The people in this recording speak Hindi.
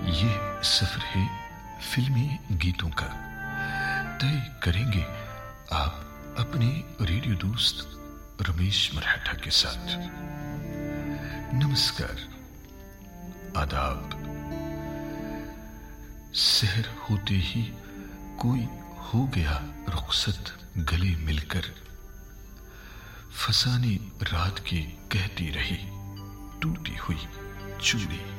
ये सफर है फिल्मी गीतों का। तय करेंगे आप अपने रेडियो दोस्त रमेश मराठा के साथ। नमस्कार, आदाब। सहर होते ही कोई हो गया रुखसत गले मिलकर, फसाने रात की कहती रही टूटी हुई चूड़ी।